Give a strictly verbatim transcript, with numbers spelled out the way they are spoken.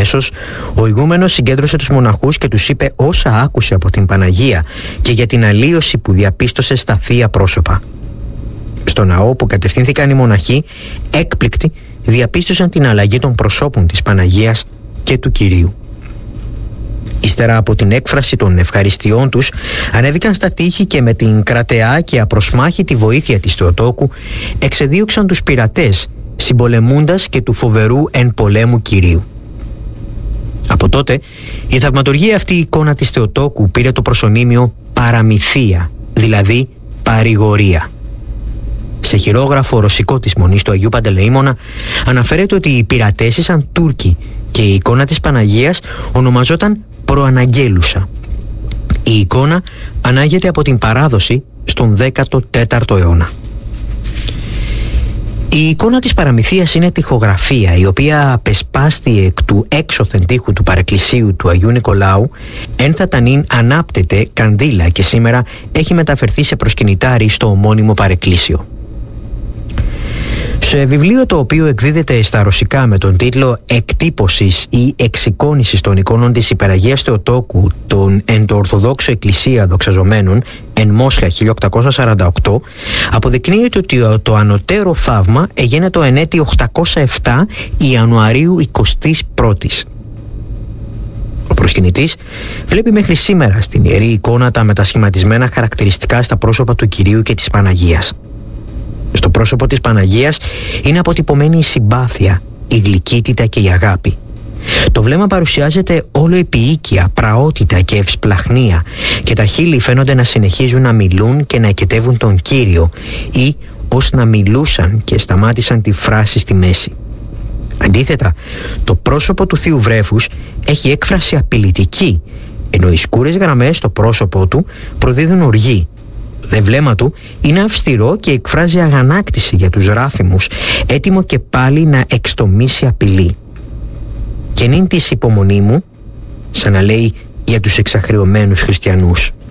Αμέσως ο ηγούμενος συγκέντρωσε τους μοναχούς και τους είπε όσα άκουσε από την Παναγία και για την αλλίωση που διαπίστωσε στα θεία πρόσωπα. Στο ναό που κατευθύνθηκαν οι μοναχοί, έκπληκτοι, διαπίστωσαν την αλλαγή των προσώπων της Παναγίας και του Κυρίου. Ύστερα από την έκφραση των ευχαριστειών τους, ανέβηκαν στα τείχη και με την κρατεά και απροσμάχητη βοήθεια της Θεοτόκου εξεδίωξαν τους πειρατές, συμπολεμούντας και του φοβερού εν πολέμου Κυρίου. Από τότε η θαυματουργία αυτή η εικόνα της Θεοτόκου πήρε το προσωνύμιο παραμυθία, δηλαδή παρηγορία. Σε χειρόγραφο ρωσικό της Μονής του Αγίου Παντελεήμωνα αναφέρεται ότι οι πειρατές ήσαν Τούρκοι και η εικόνα της Παναγίας ονομαζόταν Προαναγγέλουσα. Η εικόνα ανάγεται από την παράδοση στον δέκατο τέταρτο αιώνα. Η εικόνα της παραμυθίας είναι τοιχογραφία, η οποία απεσπάστη εκ του έξωθεν τοίχου του παρεκκλησίου του Αγίου Νικολάου, ένθατα νυν ανάπτεται κανδύλα και σήμερα έχει μεταφερθεί σε προσκυνητάρι στο ομώνυμο παρεκκλήσιο. Σε βιβλίο το οποίο εκδίδεται στα ρωσικά με τον τίτλο «Εκτύπωσης ή εξεικόνησης των εικόνων της Υπεραγίας Θεοτόκου των Εντοορθοδόξου Εκκλησία Δοξαζομένων» εν Μόσχα χίλια οκτακόσια σαράντα οκτώ, αποδεικνύεται ότι το ανωτέρω θαύμα έγινε το εν έτη οκτακόσια επτά Ιανουαρίου εικοστής πρώτης. Ο προσκυνητής βλέπει μέχρι σήμερα στην ιερή εικόνα τα μετασχηματισμένα χαρακτηριστικά στα πρόσωπα του Κυρίου και της Παναγίας. Στο πρόσωπο της Παναγίας είναι αποτυπωμένη η συμπάθεια, η γλυκύτητα και η αγάπη. Το βλέμμα παρουσιάζεται όλο επιοίκεια, πραότητα και ευσπλαχνία και τα χείλη φαίνονται να συνεχίζουν να μιλούν και να εκετεύουν τον Κύριο ή ως να μιλούσαν και σταμάτησαν τη φράση στη μέση. Αντίθετα, το πρόσωπο του Θείου Βρέφους έχει έκφραση απειλητική, ενώ οι σκούρες γραμμές στο πρόσωπό του προδίδουν οργή. Το βλέμμα του είναι αυστηρό και εκφράζει αγανάκτηση για τους ράθυμους, έτοιμο και πάλι να εξτομίσει απειλή. Και νυν της υπομονή μου, σαν να λέει για τους εξαχρεωμένους χριστιανούς.